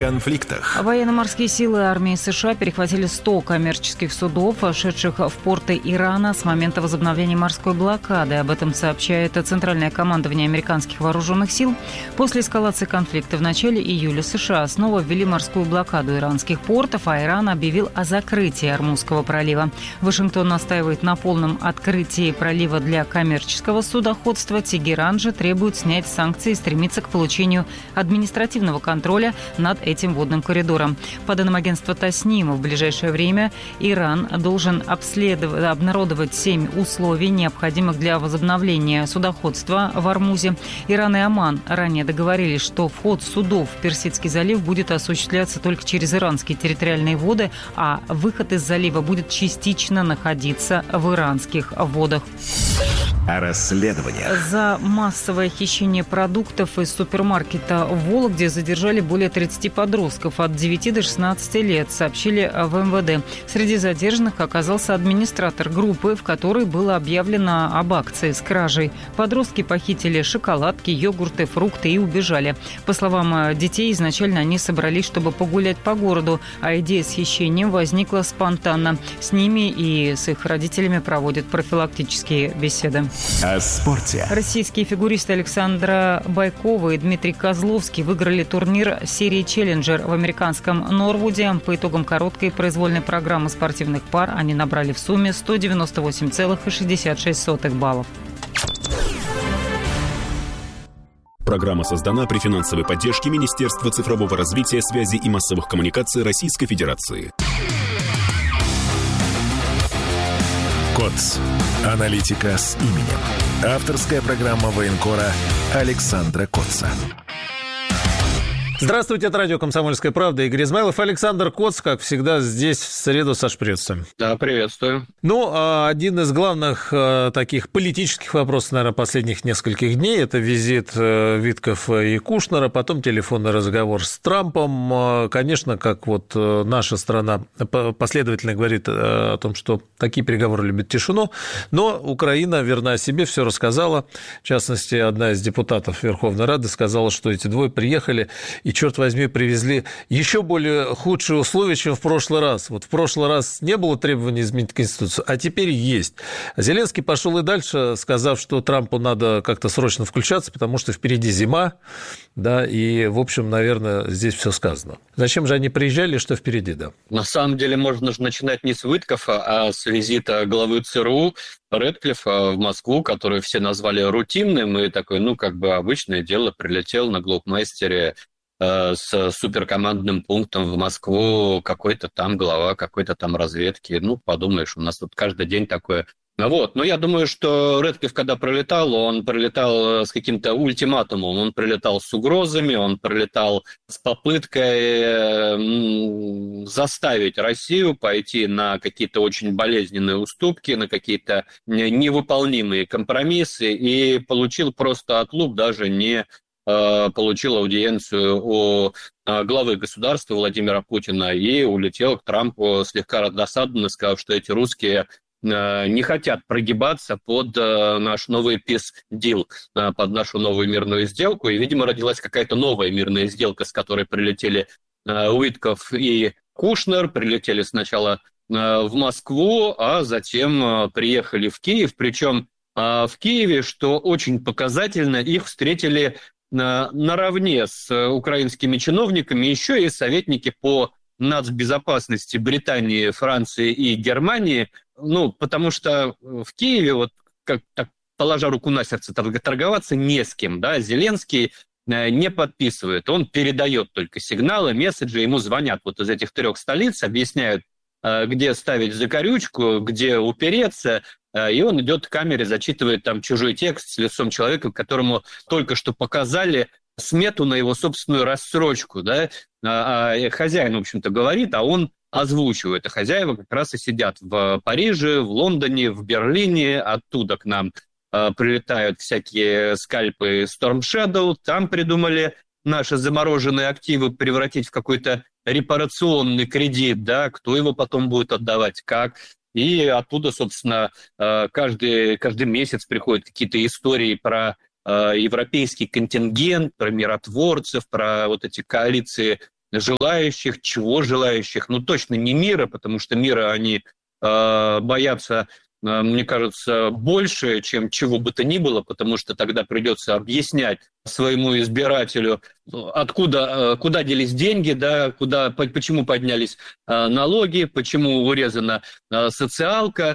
конфликтах. Военно-морские силы армии США перехватили 100 коммерческих судов, шедших в порты Ирана с момента возобновления морской блокады. Об этом сообщает Центральное командование американских вооруженных сил. После эскалации конфликта в начале июля США снова ввели морскую блокаду иранских портов, а Иран объявил о закрытии Ормузского пролива. Вашингтон настаивает на полном открытии пролива для коммерческого судоходства. Тегеран же требует снять санкции и стремится к получению административного контроля над этим водным коридором. По данным агентства ТАСС-НИМ, в ближайшее время Иран должен обнародовать 7 условий, необходимых для возобновления судоходства в Ормузе. Иран и Оман ранее договорились, что вход судов в Персидский залив будет осуществляться только через иранские территориальные воды, а выход из залива будет частично находиться в иранских водах. О расследованиях. За массовое хищение продуктов из супермаркета в Вологде задержали более 30 подростков от 9 до 16 лет, сообщили в МВД. Среди задержанных оказался администратор группы, в которой было объявлено об акции с кражей. Подростки похитили шоколадки, йогурты, фрукты и убежали. По словам детей, изначально они собрались, чтобы погулять по городу, а идея с хищением возникла спонтанно. С ними и с их родителями проводят профилактические беседы. О спорте. Российские фигуристы Александра Байкова и Дмитрий Козловский выиграли турнир серии «Челленджер» в американском Норвуде. По итогам короткой произвольной программы спортивных пар они набрали в сумме 198,66 баллов. Программа создана при финансовой поддержке Министерства цифрового развития, связи и массовых коммуникаций Российской Федерации. КОЦ. Аналитика с именем. Авторская программа военкора Александра Котца. Здравствуйте, это радио «Комсомольская правда». Игорь Измайлов, Александр Коц, как всегда, здесь в среду со шприцем. Да, приветствую. Один из главных таких политических вопросов, наверное, последних нескольких дней – это визит Витков и Кушнера, потом телефонный разговор с Трампом. Конечно, как вот наша страна последовательно говорит о том, что такие переговоры любят тишину, но Украина верна себе, все рассказала. В частности, одна из депутатов Верховной Рады сказала, что эти двое приехали и, черт возьми, привезли еще более худшие условия, чем в прошлый раз. Вот в прошлый раз не было требований изменить Конституцию, а теперь есть. Зеленский пошел и дальше, сказав, что Трампу надо как-то срочно включаться, потому что впереди зима, да, и, в общем, наверное, здесь все сказано. Зачем же они приезжали, что впереди, да? На самом деле можно же начинать не с Виткофа, а с визита главы ЦРУ Рэдклиффа в Москву, который все назвали рутинным, и такой, обычное дело, прилетел на глоубмейстере с суперкомандным пунктом в Москву, какой-то там глава, какой-то там разведки. Подумаешь, у нас тут каждый день такое. Но я думаю, что Рэдклифф, когда прилетал, он прилетал с каким-то ультиматумом, он прилетал с угрозами, он прилетал с попыткой заставить Россию пойти на какие-то очень болезненные уступки, на какие-то невыполнимые компромиссы, и получил просто отлуп, даже не получил аудиенцию у главы государства Владимира Путина и улетел к Трампу слегка раздосадованно, сказав, что эти русские не хотят прогибаться под наш новый peace deal, под нашу новую мирную сделку. И, видимо, родилась какая-то новая мирная сделка, с которой прилетели Уитков и Кушнер. Прилетели сначала в Москву, а затем приехали в Киев. Причем в Киеве, что очень показательно, их встретили наравне с украинскими чиновниками еще и советники по нацбезопасности Британии, Франции и Германии. Потому что в Киеве, положа руку на сердце, торговаться не с кем. Да? Зеленский не подписывает, он передает только сигналы, месседжи, ему звонят из этих 3 столиц, объясняют, где ставить закорючку, где упереться, и он идет к камере, зачитывает там чужой текст с лицом человека, которому только что показали смету на его собственную рассрочку, да, хозяин, в общем-то, говорит, а он озвучивает, а хозяева как раз и сидят в Париже, в Лондоне, в Берлине, оттуда к нам прилетают всякие скальпы Storm Shadow, там придумали наши замороженные активы превратить в какой-то репарационный кредит, да, кто его потом будет отдавать, как. И оттуда, собственно, каждый месяц приходят какие-то истории про европейский контингент, про миротворцев, про вот эти коалиции желающих, чего желающих, точно не мира, потому что мира они боятся, мне кажется, больше, чем чего бы то ни было, потому что тогда придется объяснять своему избирателю, куда делись деньги, да, почему поднялись налоги, почему урезана социалка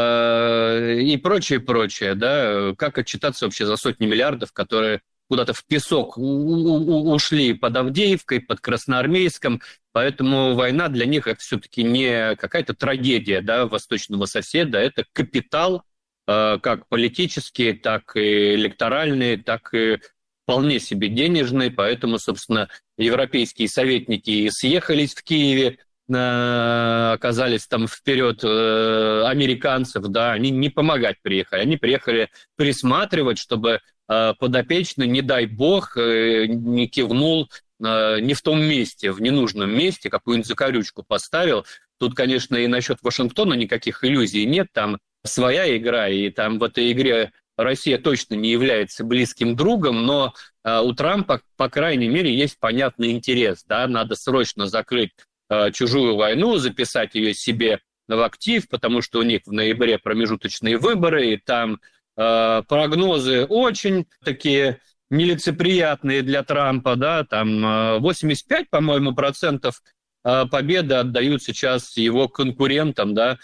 и прочее, да, как отчитаться вообще за сотни миллиардов, которые куда-то в песок ушли под Авдеевкой, под Красноармейском, поэтому война для них это все-таки не какая-то трагедия, да, восточного соседа, это капитал, как политический, так и электоральный, так и вполне себе денежный, поэтому, собственно, европейские советники съехались в Киеве, оказались там вперед американцев, да, они не помогать приехали, они приехали присматривать, чтобы подопечный, не дай бог, не кивнул не в том месте, в ненужном месте, какую-нибудь закорючку поставил. Тут, конечно, и насчет Вашингтона никаких иллюзий нет, там своя игра, и там в этой игре Россия точно не является близким другом, но у Трампа, по крайней мере, есть понятный интерес, да, надо срочно закрыть чужую войну, записать ее себе в актив, потому что у них в ноябре промежуточные выборы, и там прогнозы очень такие нелицеприятные для Трампа, да, там 85, по-моему, процентов победы отдают сейчас его конкурентам, да,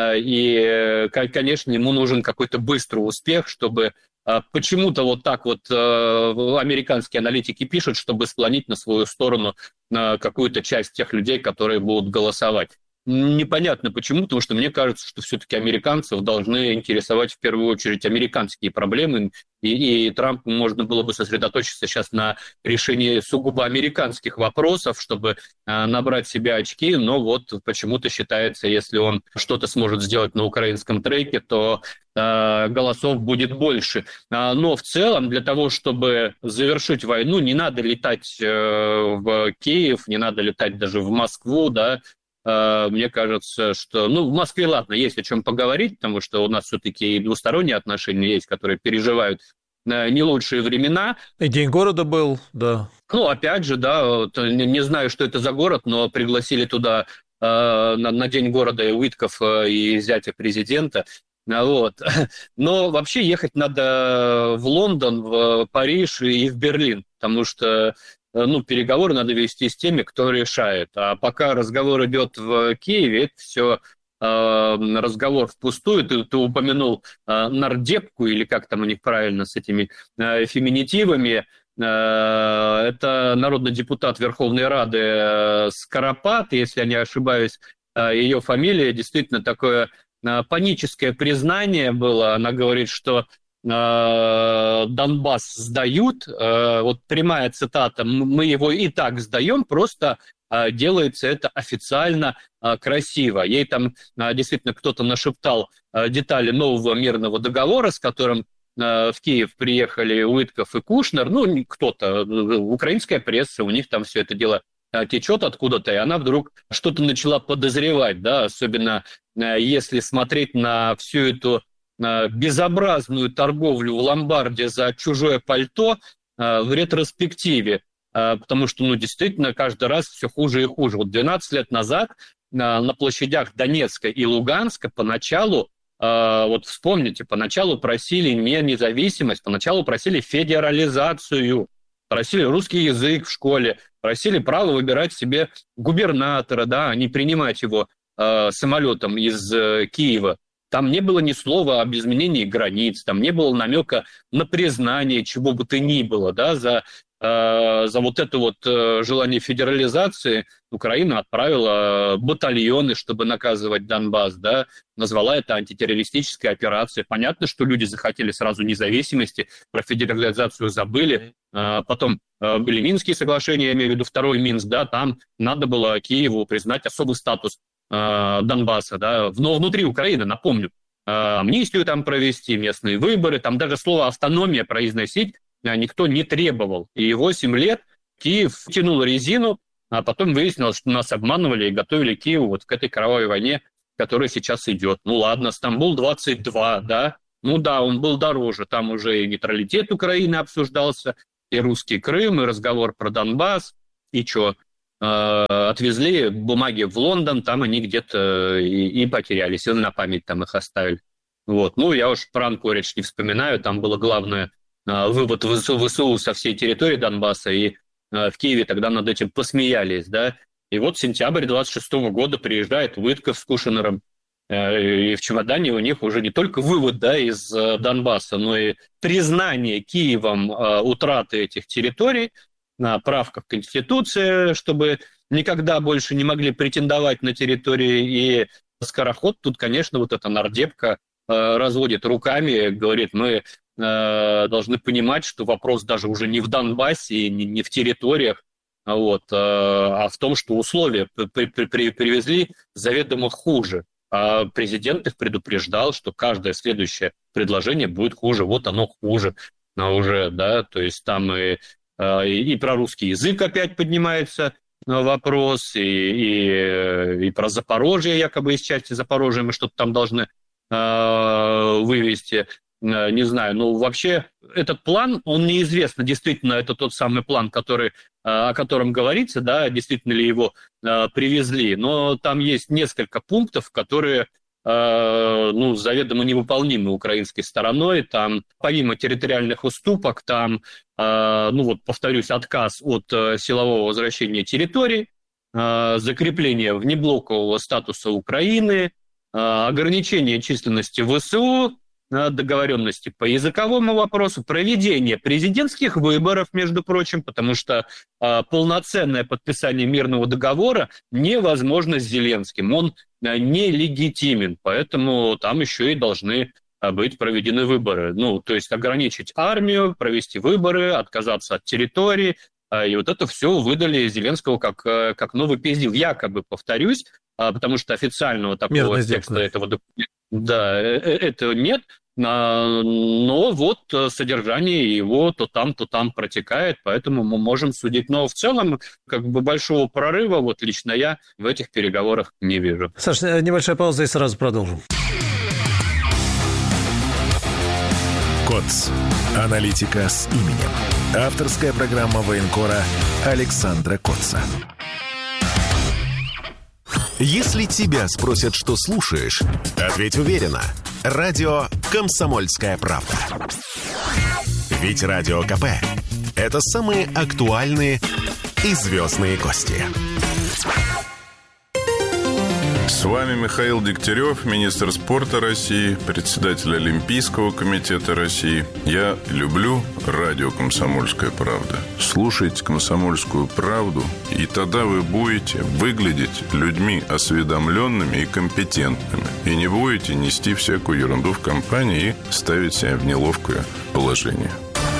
и, конечно, ему нужен какой-то быстрый успех, чтобы почему-то вот так вот американские аналитики пишут, чтобы склонить на свою сторону какую-то часть тех людей, которые будут голосовать. Непонятно почему, потому что мне кажется, что все-таки американцев должны интересовать в первую очередь американские проблемы, и Трампу можно было бы сосредоточиться сейчас на решении сугубо американских вопросов, чтобы набрать себе очки, но вот почему-то считается, если он что-то сможет сделать на украинском треке, то голосов будет больше. Но в целом для того, чтобы завершить войну, не надо летать в Киев, не надо летать даже в Москву, да. Мне кажется, что... в Москве, ладно, есть о чем поговорить, потому что у нас все-таки и двусторонние отношения есть, которые переживают не лучшие времена. И День города был, да. Опять же, да, вот, не знаю, что это за город, но пригласили туда на День города и Уитков, и зятя президента. Вот. Но вообще ехать надо в Лондон, в Париж и в Берлин, потому что переговоры надо вести с теми, кто решает. А пока разговор идет в Киеве, это все разговор впустую. Ты упомянул нардепку, или как там у них правильно с этими феминитивами. Это народный депутат Верховной Рады Скоропад, если я не ошибаюсь, ее фамилия, действительно такое паническое признание было. Она говорит, что Донбасс сдают, вот прямая цитата, мы его и так сдаем, просто делается это официально красиво. Ей там действительно кто-то нашептал детали нового мирного договора, с которым в Киев приехали Уитков и Кушнер, кто-то, украинская пресса, у них там все это дело течет откуда-то, и она вдруг что-то начала подозревать, да, особенно если смотреть на всю эту безобразную торговлю в ломбарде за чужое пальто в ретроспективе, потому что, действительно, каждый раз все хуже и хуже. Вот 12 лет назад на площадях Донецка и Луганска поначалу, вот вспомните, поначалу просили не независимость, поначалу просили федерализацию, просили русский язык в школе, просили право выбирать себе губернатора, да, а не принимать его самолетом из Киева. Там не было ни слова об изменении границ, там не было намека на признание чего бы то ни было, да, за вот это вот желание федерализации Украина отправила батальоны, чтобы наказывать Донбасс, да, назвала это антитеррористической операцией. Понятно, что люди захотели сразу независимости, про федерализацию забыли. Потом были Минские соглашения, я имею в виду второй Минск, да, там надо было Киеву признать особый статус Донбасса, да, но внутри Украины, напомню, амнистию там провести, местные выборы, там даже слово «автономия» произносить никто не требовал. И 8 лет Киев тянул резину, а потом выяснилось, что нас обманывали и готовили Киеву вот к этой кровавой войне, которая сейчас идет. Ладно, Стамбул-22, да, он был дороже, там уже и нейтралитет Украины обсуждался, и русский Крым, и разговор про Донбасс, и что? отвезли бумаги в Лондон, там они где-то и потерялись, и на память там их оставили. Вот. Ну, я уж про Анкоридж не вспоминаю, там было главное вывод ВСУ со всей территории Донбасса, и в Киеве тогда над этим посмеялись, да. И вот сентябрь 26 года приезжает Уитков с Кушнером, и в чемодане у них уже не только вывод, да, из Донбасса, но и признание Киевом утраты этих территорий, правка в Конституции, чтобы никогда больше не могли претендовать на территории. И Скороход тут, конечно, вот эта нардепка разводит руками, говорит, мы должны понимать, что вопрос даже уже не в Донбассе, не в территориях, а в том, что условия привезли заведомо хуже. А президент их предупреждал, что каждое следующее предложение будет хуже. Вот оно хуже уже, да, то есть там и про русский язык опять поднимается вопрос, и про Запорожье, якобы из части Запорожья мы что-то там должны вывести. Не знаю, ну вообще этот план, он неизвестно, действительно, это тот самый план, о котором говорится, да, действительно ли его привезли, но там есть несколько пунктов, которые заведомо невыполнимы украинской стороной. Там помимо территориальных уступок, там, повторюсь, отказ от силового возвращения территорий, закрепление внеблокового статуса Украины, ограничение численности ВСУ, договоренности по языковому вопросу, проведение президентских выборов, между прочим, потому что полноценное подписание мирного договора невозможно с Зеленским. Он нелегитимен, поэтому там еще и должны быть проведены выборы. Ну, то есть ограничить армию, провести выборы, отказаться от территории. И вот это все выдали Зеленского как новый пиздил. Якобы, повторюсь, потому что официального такого текста этого документа, да, этого нет, но вот содержание его то там протекает, поэтому мы можем судить. Но в целом, как бы большого прорыва, вот лично я в этих переговорах не вижу. Саша, небольшая пауза и сразу продолжим. КОЦ. Аналитика с именем. Авторская программа военкора Александра Котца. Если тебя спросят, что слушаешь, ответь уверенно. Радио «Комсомольская правда». Ведь Радио КП – это самые актуальные и звездные гости. С вами Михаил Дегтярев, министр спорта России, председатель Олимпийского комитета России. Я люблю радио «Комсомольская правда». Слушайте «Комсомольскую правду», и тогда вы будете выглядеть людьми осведомленными и компетентными. И не будете нести всякую ерунду в компании и ставить себя в неловкое положение.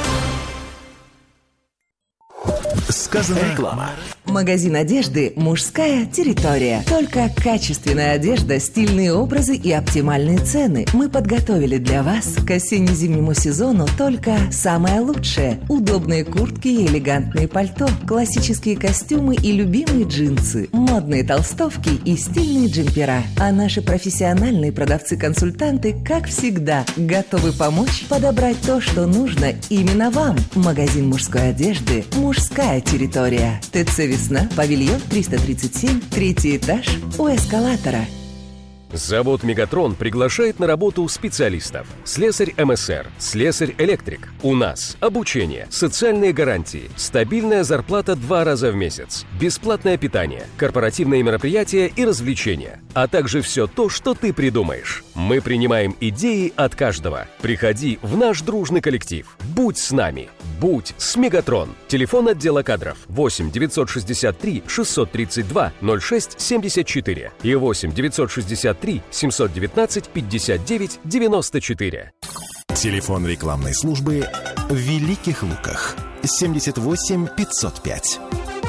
Сказано реклама. Магазин одежды «Мужская территория». Только качественная одежда, стильные образы и оптимальные цены. Мы подготовили для вас к осенне-зимнему сезону только самое лучшее. Удобные куртки и элегантные пальто, классические костюмы и любимые джинсы, модные толстовки и стильные джемпера. А наши профессиональные продавцы-консультанты, как всегда, готовы помочь подобрать то, что нужно именно вам. Магазин мужской одежды «Мужская территория». ТЦ «Весна», павильон 337, 3-й этаж, у эскалатора. Завод «Мегатрон» приглашает на работу специалистов. Слесарь МСР, слесарь-электрик. У нас обучение, социальные гарантии, стабильная зарплата 2 раза в месяц, бесплатное питание, корпоративные мероприятия и развлечения, а также все то, что ты придумаешь. Мы принимаем идеи от каждого. Приходи в наш дружный коллектив. Будь с нами. Будь с «Мегатрон». Телефон отдела кадров 8 963 632 06 74 и 8 963 719 59 94. Телефон рекламной службы в Великих Луках 78 505.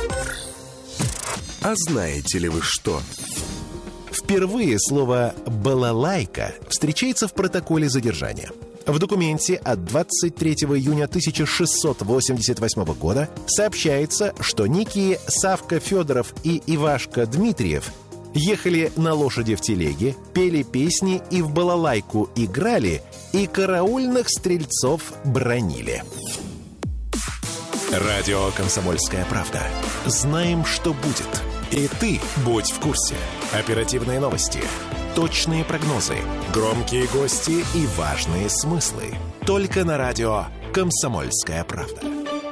А знаете ли вы что? Впервые слово «балалайка» встречается в протоколе задержания. В документе от 23 июня 1688 года сообщается, что некие Савка Федоров и Ивашка Дмитриев ехали на лошади в телеге, пели песни и в балалайку играли, и караульных стрельцов бранили. Радио «Комсомольская правда». Знаем, что будет. И ты будь в курсе. Оперативные новости, точные прогнозы, громкие гости и важные смыслы. Только на радио «Комсомольская правда».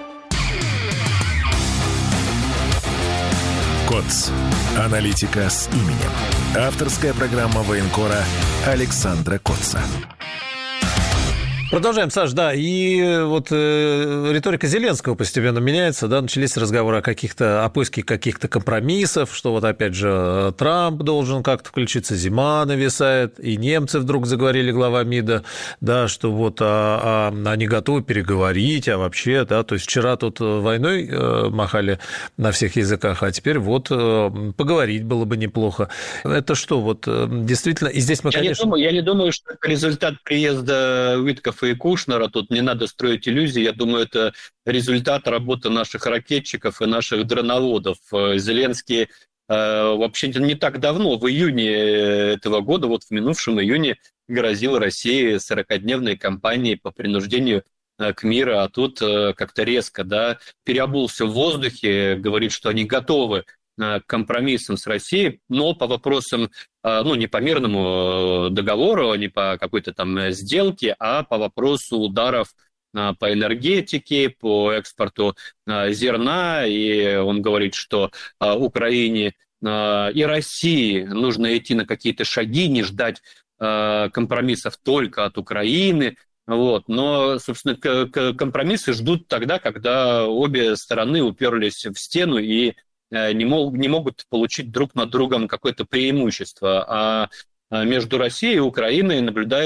КОЦ. Аналитика с именем. Авторская программа военкора Александра Котца. Продолжаем, Саш, да, и вот риторика Зеленского постепенно меняется, да, начались разговоры о поиске каких-то компромиссов, что вот опять же Трамп должен как-то включиться, зима нависает, и немцы вдруг заговорили, глава МИДа, да, что вот они готовы переговорить, а вообще, да, то есть вчера тут войной махали на всех языках, а теперь вот поговорить было бы неплохо. Это что, вот действительно, и здесь мы, конечно... Я не думаю, что это результат приезда Уиткоффа и Кушнера, тут не надо строить иллюзии, я думаю, это результат работы наших ракетчиков и наших дроноводов. Зеленский вообще не так давно, в июне этого года, вот в минувшем июне, грозил России 40-дневной кампанией по принуждению к миру, а тут как-то резко, да, переобулся в воздухе, говорит, что они готовы к компромиссам с Россией, но по вопросам, не по мирному договору, не по какой-то там сделке, а по вопросу ударов по энергетике, по экспорту зерна. И он говорит, что Украине и России нужно идти на какие-то шаги, не ждать компромиссов только от Украины. Вот. Но, собственно, компромиссы ждут тогда, когда обе стороны уперлись в стену и не могут получить друг над другом какое-то преимущество. А между Россией и Украиной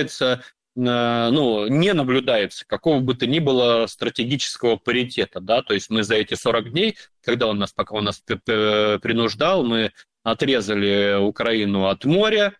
не наблюдается какого бы то ни было стратегического паритета. Да? То есть мы за эти 40 дней, пока он нас принуждал, мы отрезали Украину от моря,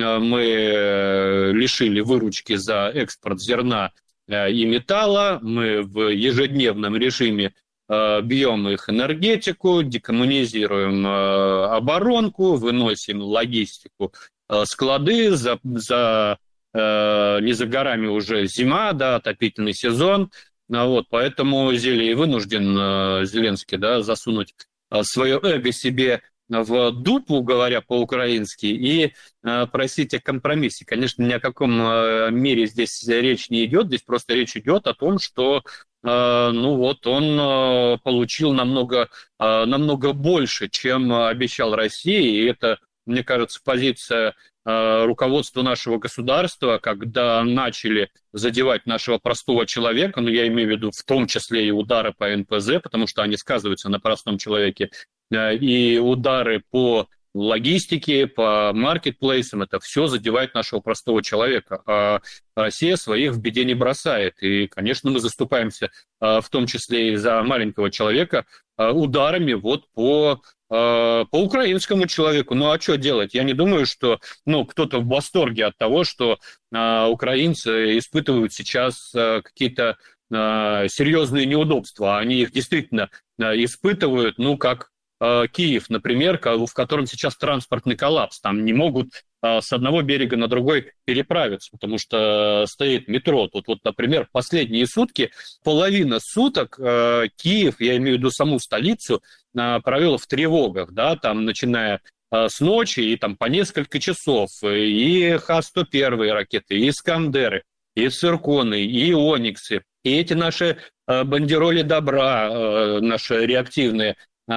мы лишили выручки за экспорт зерна и металла, мы в ежедневном режиме бьем их энергетику, декоммунизируем оборонку, выносим логистику, склады, не за горами уже зима, да, отопительный сезон, вот, поэтому вынужден Зеленский, да, засунуть свое эго себе в дупу, говоря по-украински, и просить о компромиссе. Конечно, ни о каком мире здесь речь не идет, здесь просто речь идет о том, что он получил намного больше, чем обещал России, и это, мне кажется, позиция руководства нашего государства, когда начали задевать нашего простого человека, я имею в виду в том числе и удары по НПЗ, потому что они сказываются на простом человеке, и удары по логистике, по маркетплейсам, это все задевает нашего простого человека. А Россия своих в беде не бросает. И, конечно, мы заступаемся в том числе и за маленького человека ударами вот по украинскому человеку. Ну, а что делать? Я не думаю, что кто-то в восторге от того, что украинцы испытывают сейчас какие-то серьезные неудобства. Они их действительно испытывают, как Киев, например, в котором сейчас транспортный коллапс. Там не могут с одного берега на другой переправиться, потому что стоит метро. Тут например, последние сутки, половина суток Киев, я имею в виду саму столицу, провел в тревогах, да, там, начиная с ночи и там по несколько часов. И Х-101 ракеты, и Искандеры, и Цирконы, и Ониксы, и эти наши бандероли добра, наши реактивные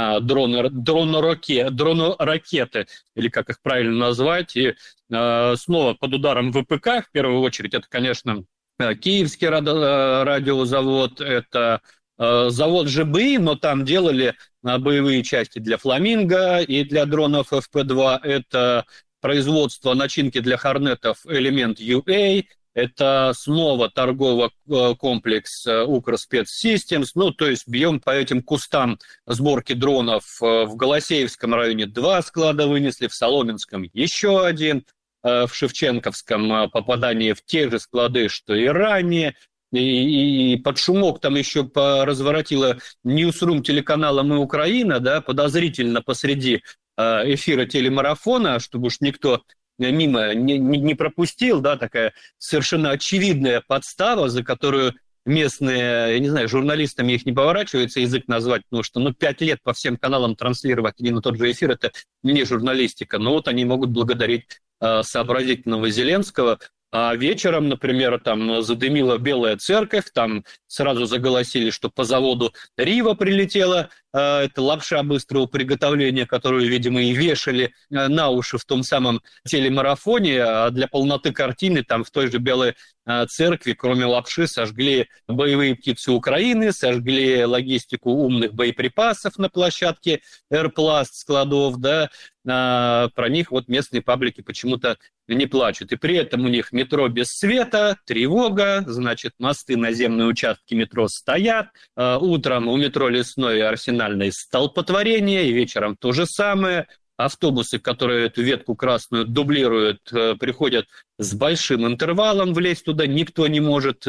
дроны-ракеты, или как их правильно назвать, и снова под ударом ВПК, в первую очередь, это, конечно, Киевский радиозавод, это завод ЖБИ, но там делали боевые части для «Фламинго» и для дронов FP2, это производство начинки для «Хорнетов» «Элемент UA», это снова торговый комплекс «Укрспецсистемс». То есть бьем по этим кустам сборки дронов. В Голосеевском районе 2 склада вынесли, в Соломенском еще 1, в Шевченковском попадание в те же склады, что и ранее. И под шумок там еще разворотила Ньюсрум телеканала «Мы Украина», да, подозрительно посреди эфира телемарафона, чтобы уж никто мимо не пропустил, да, такая совершенно очевидная подстава, за которую местные, я не знаю, журналистами их не поворачивается язык назвать, потому что 5 лет по всем каналам транслировать один и тот же эфир – это не журналистика. Но вот они могут благодарить сообразительного Зеленского. А вечером, например, там задымила Белая Церковь, там сразу заголосили, что по заводу Рива прилетела, это лапша быстрого приготовления, которую, видимо, и вешали на уши в том самом телемарафоне. А для полноты картины там в той же Белой Церкви, кроме лапши, сожгли боевые птицы Украины, сожгли логистику умных боеприпасов на площадке Airplast складов, да, про них вот местные паблики почему-то не плачут. И при этом у них метро без света, тревога, значит, мосты, наземные участки метро стоят, утром у метро Лесной и Арсенальной столпотворение, и вечером то же самое. Автобусы, которые эту ветку красную дублируют, приходят с большим интервалом, влезть туда никто не может,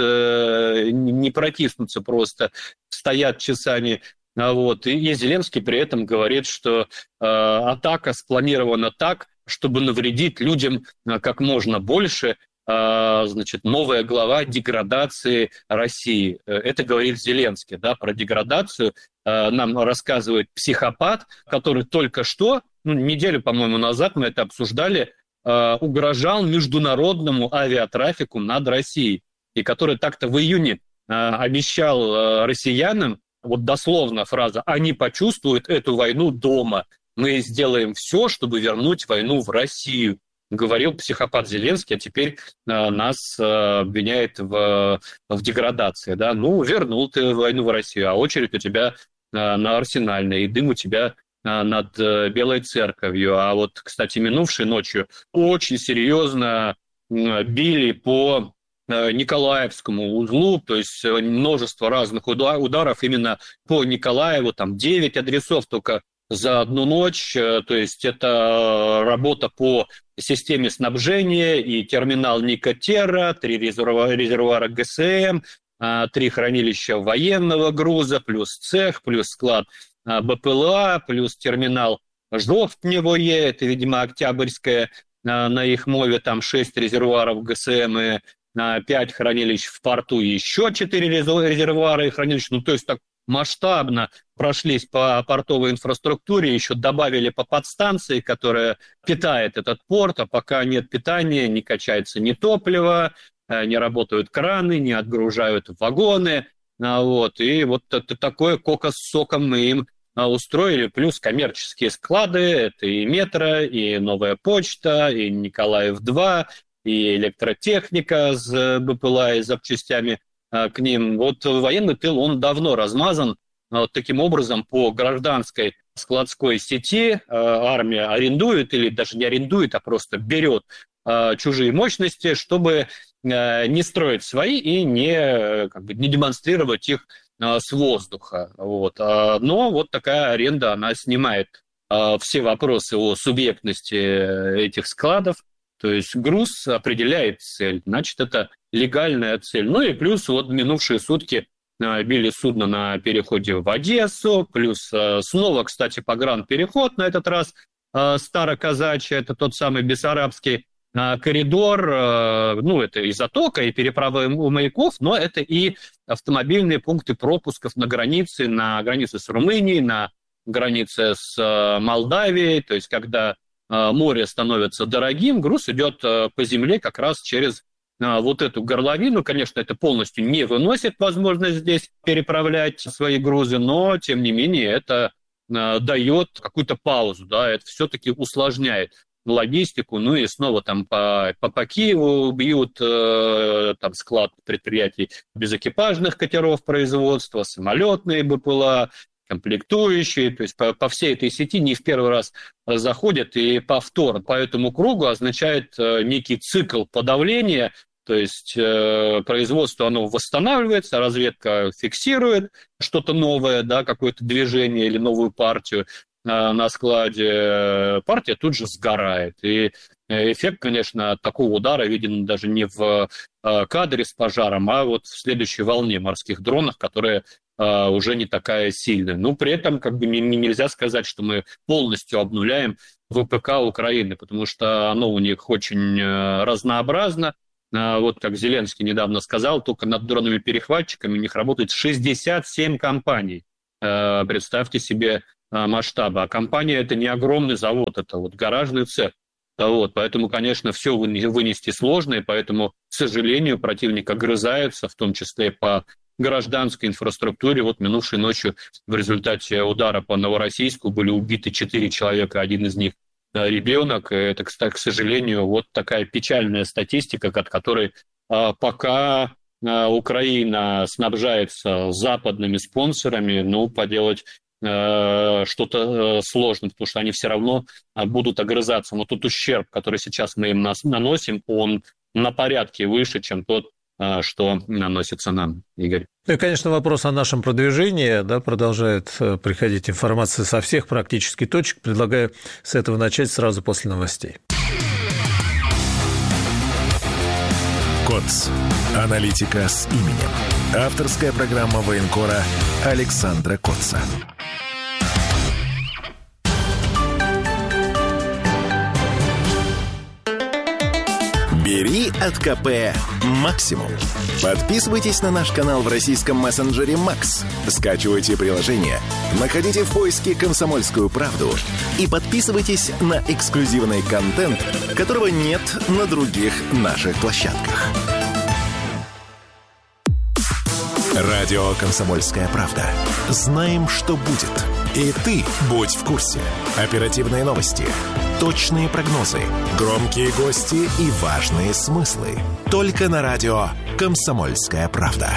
не протиснуться просто, стоят часами. Вот. И Зеленский при этом говорит, что атака спланирована так, чтобы навредить людям как можно больше. Значит, новая глава деградации России. Это говорит Зеленский, да, про деградацию. Нам рассказывает психопат, который только что, неделю, по-моему, назад мы это обсуждали, угрожал международному авиатрафику над Россией, и который так-то в июне обещал россиянам, вот дословно фраза, они почувствуют эту войну дома. Мы сделаем все, чтобы вернуть войну в Россию. Говорил психопат Зеленский, а теперь нас обвиняет в деградации. Да? Вернул ты войну в Россию, а очередь у тебя на Арсенальной, и дым у тебя над Белой Церковью. А вот, кстати, минувшей ночью очень серьезно били по Николаевскому узлу, то есть множество разных ударов именно по Николаеву, там 9 адресов только за одну ночь, то есть это работа по системе снабжения и терминал Никотера, 3 резервуара ГСМ, 3 хранилища военного груза, плюс цех, плюс склад БПЛА, плюс терминал Жовтневое, это, видимо, Октябрьская, на их мове там 6 резервуаров ГСМ и 5 хранилищ в порту, еще 4 резервуара и хранилища, то есть так масштабно прошлись по портовой инфраструктуре, еще добавили по подстанции, которая питает этот порт, а пока нет питания, не качается ни топливо, не работают краны, не отгружают вагоны, и вот такое кока с соком мы им устроили, плюс коммерческие склады, это и метро, и Новая почта, и Николаев-2, и электротехника с БПЛА и запчастями к ним. Вот военный тыл, он давно размазан. Таким образом, по гражданской складской сети армия арендует, или даже не арендует, а просто берет чужие мощности, чтобы не строить свои и не демонстрировать их с воздуха. Но вот такая аренда, она снимает все вопросы о субъектности этих складов. То есть груз определяет цель, значит, это легальная цель. И плюс вот минувшие сутки били судно на переходе в Одессу, плюс снова, кстати, погранпереход, на этот раз Староказачий, это тот самый Бессарабский коридор, это и затока, и переправа у маяков, но это и автомобильные пункты пропусков на границе с Румынией, на границе с Молдавией, то есть когда море становится дорогим, груз идет по земле как раз через вот эту горловину. Конечно, это полностью не выносит возможность здесь переправлять свои грузы, но, тем не менее, это дает какую-то паузу, да, это все-таки усложняет логистику, и снова там по Киеву бьют там склад предприятий безэкипажных катеров производства, самолетные БПЛА, комплектующие, то есть по всей этой сети не в первый раз заходят, и повтор по этому кругу означает некий цикл подавления, то есть производство, оно восстанавливается, разведка фиксирует что-то новое, да, какое-то движение или новую партию на складе, партия тут же сгорает. И эффект, конечно, такого удара виден даже не в кадре с пожаром, а вот в следующей волне морских дронов, которые уже не такая сильная. При этом нельзя сказать, что мы полностью обнуляем ВПК Украины, потому что оно у них очень разнообразно. вот как Зеленский недавно сказал, только над дронами-перехватчиками у них работает 67 компаний. Представьте себе масштабы. А компания – это не огромный завод, это вот гаражный цех. Вот, поэтому, конечно, все вынести сложно, и поэтому, к сожалению, противник огрызается, в том числе по гражданской инфраструктуре. Вот минувшей ночью в результате удара по Новороссийску были убиты 4 человека, один из них ребенок. Это, к сожалению, вот такая печальная статистика, от которой пока Украина снабжается западными спонсорами, поделать что-то сложно, потому что они все равно будут огрызаться. Но тот ущерб, который сейчас мы им наносим, он на порядке выше, чем тот, что наносится нам, Игорь. Ну и, конечно, вопрос о нашем продвижении. Продолжает приходить информация со всех практически точек. Предлагаю с этого начать сразу после новостей. КОЦ. Аналитика с именем. Авторская программа военкора Александра Котца. Бери от КП максимум. Подписывайтесь на наш канал в российском мессенджере Макс. Скачивайте приложение, находите в поиске «Комсомольскую правду» и подписывайтесь на эксклюзивный контент, которого нет на других наших площадках. Радио «Комсомольская правда». Знаем, что будет. И ты будь в курсе. Оперативные новости, точные прогнозы, громкие гости и важные смыслы. Только на радио «Комсомольская правда».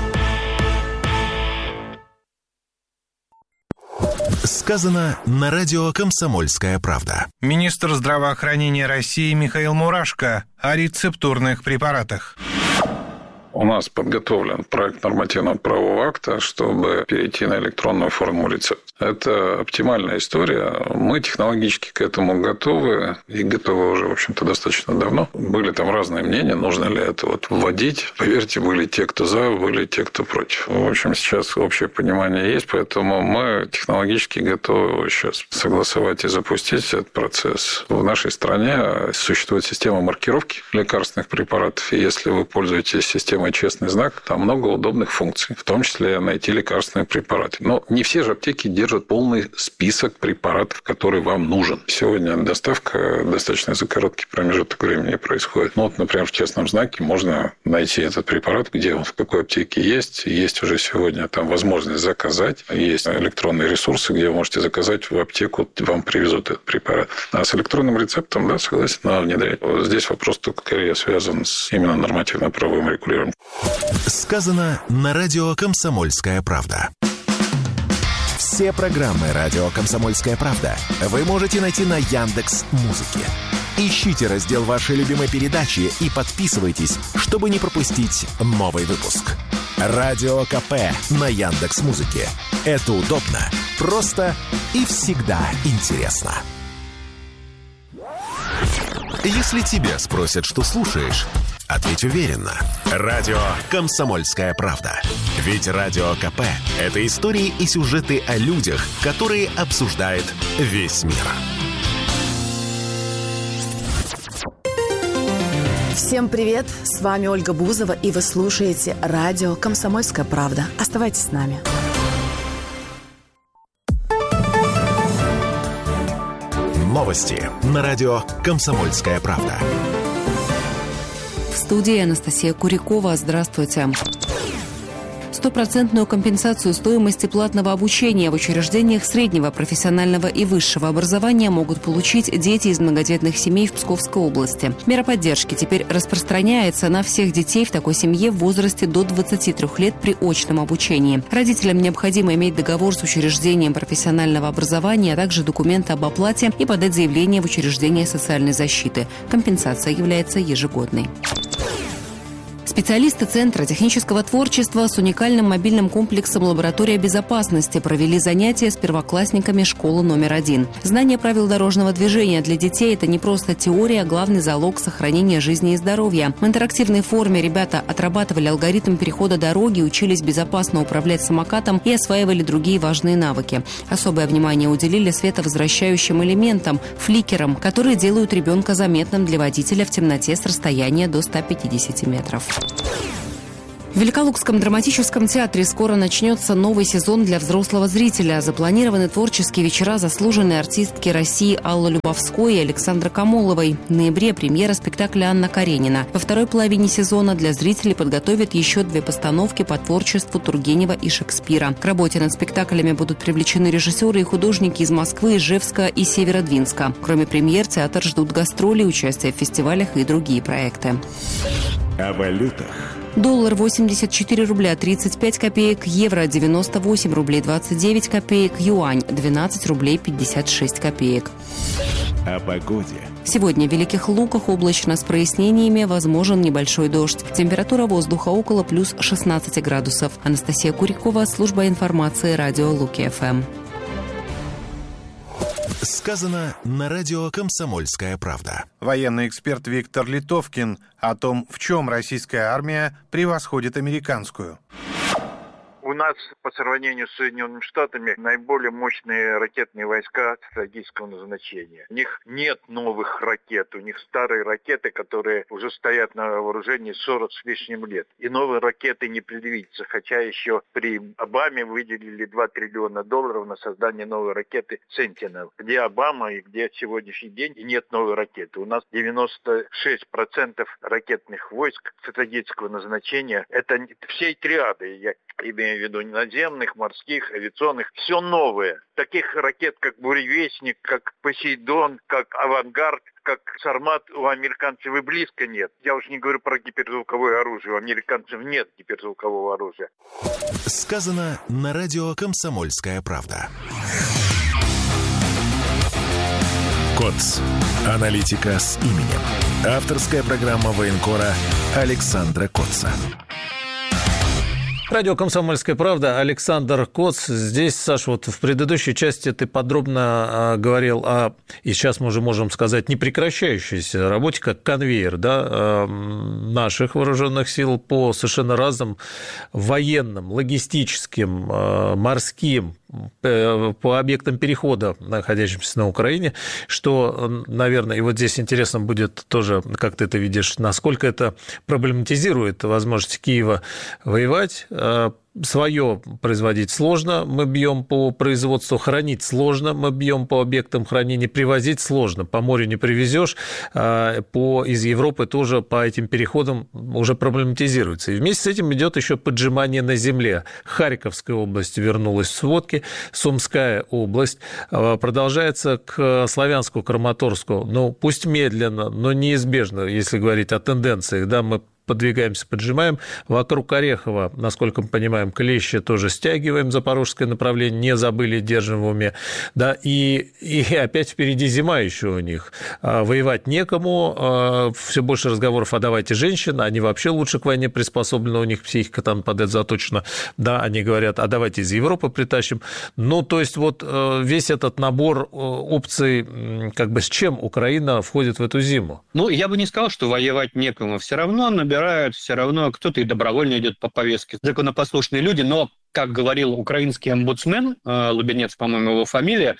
Сказано на радио «Комсомольская правда». Министр здравоохранения России Михаил Мурашко о рецептурных препаратах. У нас подготовлен проект нормативного правового акта, чтобы перейти на электронную форму рецепта. Это оптимальная история. Мы технологически к этому готовы. И готовы уже, в общем-то, достаточно давно. Были там разные мнения, нужно ли это вводить. Поверьте, были те, кто за, были те, кто против. В общем, сейчас общее понимание есть, поэтому мы технологически готовы сейчас согласовать и запустить этот процесс. В нашей стране существует система маркировки лекарственных препаратов. И если вы пользуетесь системой «Честный знак», там много удобных функций, в том числе найти лекарственные препараты. Но не все же аптеки держат полный список препаратов, который вам нужен. Сегодня доставка достаточно за короткий промежуток времени происходит. Например, в «Честном знаке» можно найти этот препарат, где он в какой аптеке есть. Есть уже сегодня там возможность заказать. Есть электронные ресурсы, где вы можете заказать в аптеку, вам привезут этот препарат. А с электронным рецептом, да, согласен, надо внедрять. Здесь вопрос только скорее связан с именно нормативно-правовым регулированием. Сказано на радио «Комсомольская правда». Все программы радио «Комсомольская правда» вы можете найти на Яндекс.Музыке. Ищите раздел вашей любимой передачи и подписывайтесь, чтобы не пропустить новый выпуск. Радио КП на Яндекс.Музыке. Это удобно, просто и всегда интересно. Если тебя спросят, что слушаешь, ответь уверенно. Радио «Комсомольская правда». Ведь Радио КП – это истории и сюжеты о людях, которые обсуждает весь мир. Всем привет! С вами Ольга Бузова, и вы слушаете радио «Комсомольская правда». Оставайтесь с нами. Новости на радио «Комсомольская правда». В студии Анастасия Курякова. Здравствуйте. 100% компенсацию стоимости платного обучения в учреждениях среднего, профессионального и высшего образования могут получить дети из многодетных семей в Псковской области. Мера поддержки теперь распространяется на всех детей в такой семье в возрасте до 23 лет при очном обучении. Родителям необходимо иметь договор с учреждением профессионального образования, а также документы об оплате и подать заявление в учреждение социальной защиты. Компенсация является ежегодной. Специалисты Центра технического творчества с уникальным мобильным комплексом «Лаборатория безопасности» провели занятия с первоклассниками школы номер 1. Знание правил дорожного движения для детей – это не просто теория, а главный залог сохранения жизни и здоровья. В интерактивной форме ребята отрабатывали алгоритм перехода дороги, учились безопасно управлять самокатом и осваивали другие важные навыки. Особое внимание уделили световозвращающим элементам – фликерам, которые делают ребенка заметным для водителя в темноте с расстояния до 150 метров. В Великолукском драматическом театре скоро начнется новый сезон для взрослого зрителя. Запланированы творческие вечера заслуженной артистки России Аллы Любовской и Александры Камоловой. В ноябре премьера спектакля «Анна Каренина». Во второй половине сезона для зрителей подготовят еще 2 постановки по творчеству Тургенева и Шекспира. К работе над спектаклями будут привлечены режиссеры и художники из Москвы, Ижевска и Северодвинска. Кроме премьер, театр ждут гастроли, участие в фестивалях и другие проекты. О валютах. Доллар 84 рубля 35 копеек, евро 98 рублей 29 копеек, юань 12 рублей 56 копеек. О погоде. Сегодня в Великих Луках облачно с прояснениями, возможен небольшой дождь. Температура воздуха около плюс 16 градусов. Анастасия Курикова, служба информации, радио Луки-ФМ. Сказано на радио «Комсомольская правда». Военный эксперт Виктор Литовкин о том, в чем российская армия превосходит американскую. У нас по сравнению с Соединенными Штатами наиболее мощные ракетные войска стратегического назначения. У них нет новых ракет, у них старые ракеты, которые уже стоят на вооружении 40 с лишним лет. И новые ракеты не предвидится, хотя еще при Обаме выделили $2 триллиона на создание новой ракеты «Сентинел». Где Обама и где сегодняшний день, и нет новой ракеты. У нас 96% ракетных войск стратегического назначения. Это всей триады, я имею в виду наземных, морских, авиационных, все новое. Таких ракет, как «Буревестник», как «Посейдон», как «Авангард», как «Сармат» у американцев и близко нет. Я уж не говорю про гиперзвуковое оружие. У американцев нет гиперзвукового оружия. Сказано на радио «Комсомольская правда». КОЦ. Аналитика с именем. Авторская программа военкора Александра Коца. Радио «Комсомольская правда», Александр Коц. Здесь, Саш, вот в предыдущей части ты подробно говорил о, и сейчас мы уже можем сказать, непрекращающейся работе, как конвейер, да, наших вооруженных сил по совершенно разным военным, логистическим, морским, по объектам перехода, находящимся на Украине, что, наверное, и вот здесь интересно будет тоже, как ты это видишь, насколько это проблематизирует возможность Киева воевать. Свое производить сложно, мы бьем по производству, хранить сложно, мы бьем по объектам хранения, привозить сложно, по морю не привезешь, из Европы тоже по этим переходам уже проблематизируется. И вместе с этим идет еще поджимание на земле. Харьковская область вернулась в сводки, Сумская область, продолжается к Славянску, Краматорску, ну, пусть медленно, но неизбежно, если говорить о тенденциях, да, мы подвигаемся, поджимаем. Вокруг Орехова, насколько мы понимаем, клещи тоже стягиваем, запорожское направление, не забыли, держим в уме. Да, и опять впереди зима еще у них. Воевать некому, все больше разговоров о давайте женщин, они вообще лучше к войне приспособлены, у них психика там под это заточена. Да, они говорят, а давайте из Европы притащим. Ну, то есть вот весь этот набор опций, как бы с чем Украина входит в эту зиму? Ну, я бы не сказал, что воевать некому. Все равно набирают, все равно кто-то и добровольно идет по повестке. Законопослушные люди, но, как говорил украинский омбудсмен, Лубенец, по-моему, его фамилия,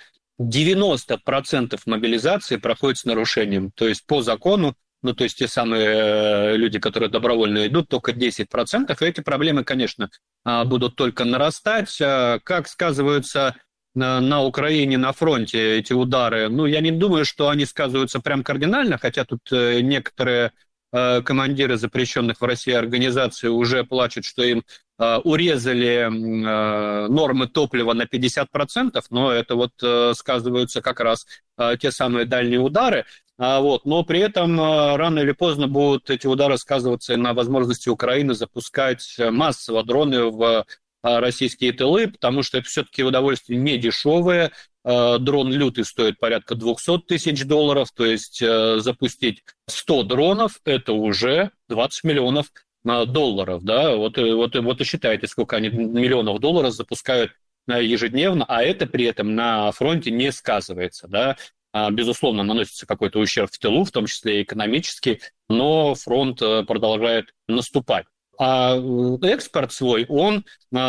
90% мобилизации проходит с нарушением. То есть по закону, ну, то есть те самые люди, которые добровольно идут, только 10%. И эти проблемы, конечно, будут только нарастать. Как сказываются на Украине, на фронте эти удары? Ну, я не думаю, что они сказываются прям кардинально, хотя тут некоторые командиры запрещенных в России организаций уже плачут, что им урезали нормы топлива на 50%, но это вот сказываются как раз те самые дальние удары. Но при этом рано или поздно будут эти удары сказываться на возможности Украины запускать массово дроны в российские тылы, потому что это все-таки удовольствие не дешевое. Дрон лютый стоит порядка $200 тысяч, то есть запустить 100 дронов – это уже 20 миллионов долларов, да, вот и считайте, сколько они миллионов долларов запускают ежедневно, а это при этом на фронте не сказывается, да. Безусловно, наносится какой-то ущерб в тылу, в том числе и экономический, но фронт продолжает наступать. А экспорт свой, он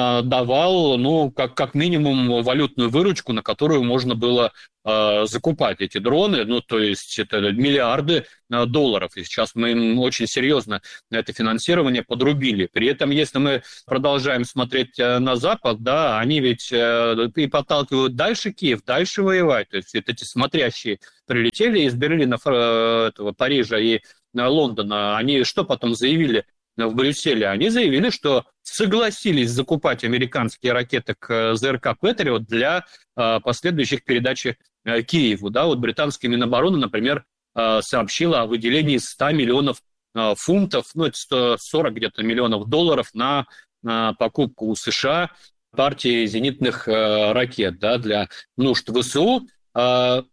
давал, как минимум, валютную выручку, на которую можно было закупать эти дроны, то есть это миллиарды долларов. И сейчас мы им очень серьезно это финансирование подрубили. При этом, если мы продолжаем смотреть на Запад, да, они ведь и подталкивают дальше Киев, дальше воевать. То есть эти смотрящие прилетели из Берлина, Парижа и Лондона. Они что потом заявили в Брюсселе? Они заявили, что согласились закупать американские ракеты к ЗРК «Патриот» для последующих передачи Киеву. Да, вот британская Минобороны, например, сообщила о выделении 100 миллионов фунтов, это 140 где-то миллионов долларов на покупку у США партии зенитных ракет, да, для нужд ВСУ. На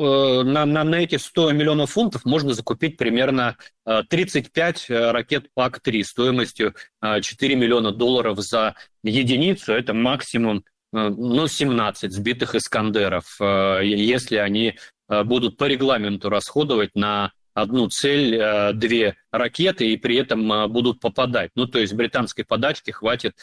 эти 100 миллионов фунтов можно закупить примерно 35 ракет ПАК-3 стоимостью 4 миллиона долларов за единицу. Это максимум 17 сбитых «Искандеров», если они будут по регламенту расходовать на одну цель 2 ракеты и при этом будут попадать. То есть британской подачки хватит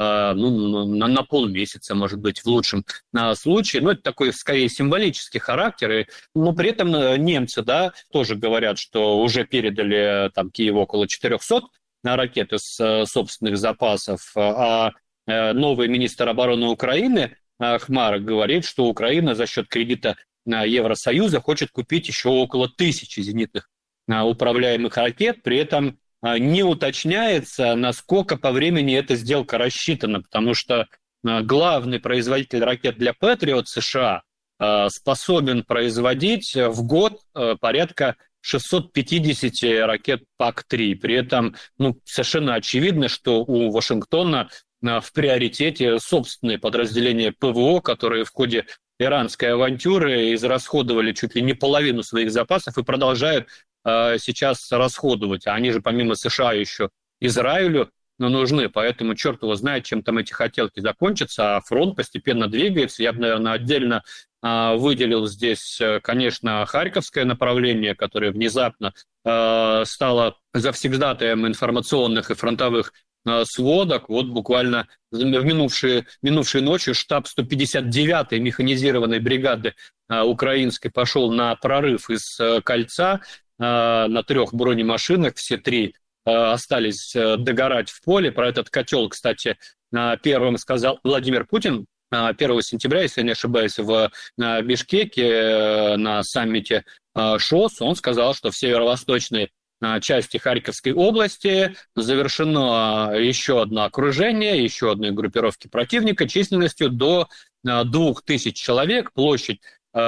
на полмесяца, может быть, в лучшем случае. Это такой, скорее, символический характер. Но при этом немцы, да, тоже говорят, что уже передали Киеву около 400 ракет из собственных запасов. А новый министр обороны Украины Хмарок говорит, что Украина за счет кредита Евросоюза хочет купить еще около 1000 зенитных управляемых ракет, при этом не уточняется, насколько по времени эта сделка рассчитана, потому что главный производитель ракет для «Патриот» США способен производить в год порядка 650 ракет ПАК-3. При этом совершенно очевидно, что у Вашингтона в приоритете собственные подразделения ПВО, которые в ходе иранской авантюры израсходовали чуть ли не половину своих запасов и продолжают сейчас расходовать. Они же помимо США еще Израилю нужны, поэтому черт его знает, чем там эти хотелки закончатся, а фронт постепенно двигается. Я бы, наверное, отдельно выделил здесь, конечно, Харьковское направление, которое внезапно стало завсегдатаем информационных и фронтовых сводок. Вот буквально в минувшей ночью штаб 159-й механизированной бригады украинской пошел на прорыв из Кольца на 3 бронемашинах. Все 3 остались догорать в поле. Про этот котел, кстати, первым сказал Владимир Путин 1 сентября, если я не ошибаюсь, в Бишкеке на саммите ШОС. Он сказал, что в северо-восточной части Харьковской области завершено еще одно окружение, еще одной группировки противника численностью до 2000 человек, площадь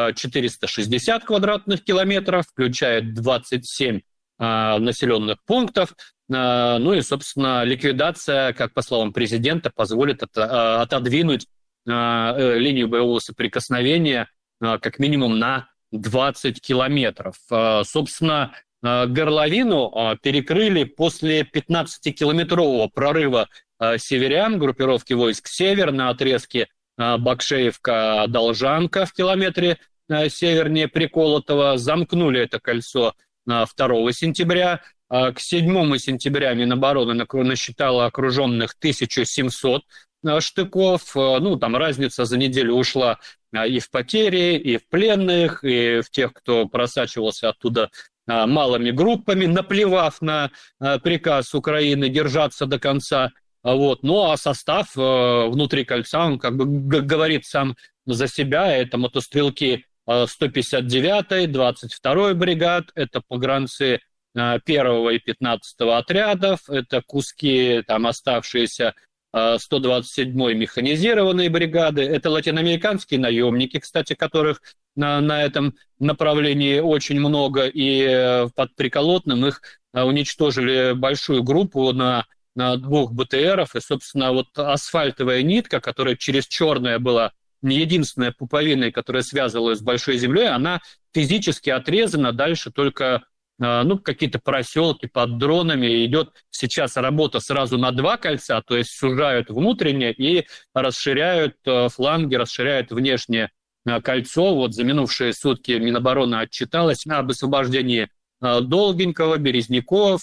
460 квадратных километров, включает 27 населенных пунктов. И, собственно, ликвидация, как по словам президента, позволит отодвинуть линию боевого соприкосновения как минимум на 20 километров. Собственно, горловину перекрыли после 15-километрового прорыва северян, группировки войск «Север» на отрезке Бакшеевка-Должанка в километре севернее Приколотова. Замкнули это кольцо 2 сентября. К 7 сентября Минобороны насчитала окруженных 1700 штыков. Там разница за неделю ушла и в потери, и в пленных, и в тех, кто просачивался оттуда малыми группами, наплевав на приказ Украины держаться до конца. А состав внутри кольца, он как бы говорит сам за себя. Это мотострелки 159-й, 22-й бригад, это погранцы 1-го и 15-го отрядов, это куски оставшиеся 127-й механизированной бригады, это латиноамериканские наемники, кстати, которых на этом направлении очень много, и под Приколотным их уничтожили большую группу на 2 БТРов, и, собственно, асфальтовая нитка, которая через Черное была не единственной пуповиной, которая связывалась с Большой землей, она физически отрезана, дальше только какие-то проселки под дронами. Идет сейчас работа сразу на 2 кольца, то есть сужают внутреннее и расширяют фланги, расширяют внешнее кольцо. Вот за минувшие сутки Минобороны отчиталась об освобождении Долгенького, Березняков.